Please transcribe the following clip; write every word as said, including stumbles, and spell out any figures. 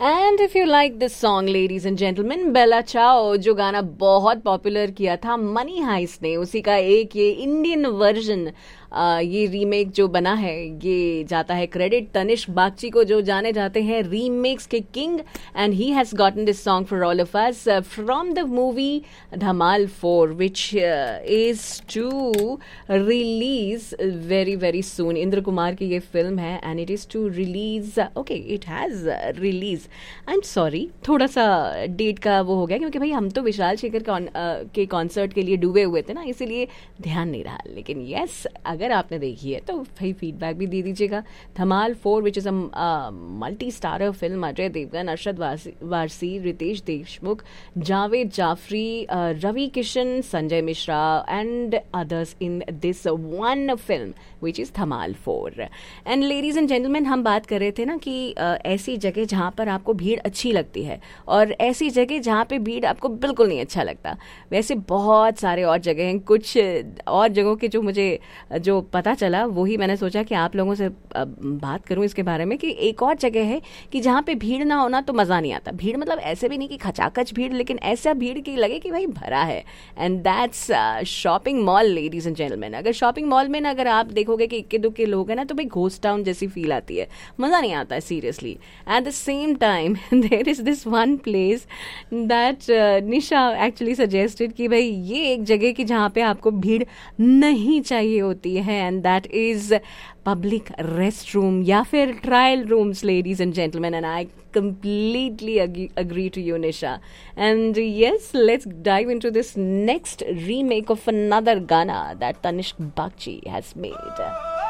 And if you like this song ladies and gentleman, बेला चाओ जो गाना बहुत पॉपुलर किया था मनी हाइस्ट ने, उसी का एक ये इंडियन वर्जन, ये रीमेक जो बना है, ये जाता है क्रेडिट तनिष्क बागची को, जो जाने जाते हैं रीमेक्स के king, and he has gotten this song for all of us from the movie Dhamaal four which is to release very very soon. Indra Kumar की ये फिल्म है and it is to release, okay it has release. I am sorry, थोड़ा सा date का वो हो गया क्योंकि भाई हम तो विशाल शेखर कॉन, uh, के कॉन्सर्ट के लिए डूबे हुए थे ना, इसीलिए ध्यान नहीं रहा. लेकिन यस, अगर आपने देखी है तो भाई फीडबैक भी दे दीजिएगा. धमाल four which is a multi starrer film. Ajay Devgan, Arshad Warsi, Warsi Ritesh Deshmukh, Javed Jafri, Ravi Kishan, Sanjay Mishra and others in this one film which is Dhamaal four. And ladies and gentleman, हम बात कर रहे थे ना कि uh, ऐसी जगह जहाँ पर आपको भीड़ अच्छी लगती है और ऐसी जगह जहाँ पे भीड़ आपको बिल्कुल नहीं अच्छा लगता. वैसे बहुत सारे और जगह हैं. कुछ और जगहों के जो मुझे जो पता चला वही मैंने सोचा कि आप लोगों से बात करूं इसके बारे में. कि एक और जगह है कि जहाँ पे भीड़ ना होना तो मज़ा नहीं आता. भीड़ मतलब ऐसे भी नहीं कि खचाखच भीड़, लेकिन ऐसा भीड़ की लगे कि भाई भरा है. And that's shopping mall ladies and gentleman. अगर शॉपिंग मॉल में ना अगर आप देखोगे कि इक्के दुक्के लोग हैं ना, तो भाई घोस्ट टाउन जैसी फील आती है, मज़ा नहीं आता है seriously. At the same time there is this one place that Nisha actually suggested कि भाई ये एक जगह की जहाँ पे आपको भीड़ नहीं चाहिए होती है, and that is public rest room या फिर trial rooms ladies and gentleman. And I completely agree, agree to you, Nisha. And yes, let's dive into this next remake of another Gana that Tanishk Bagchi has made.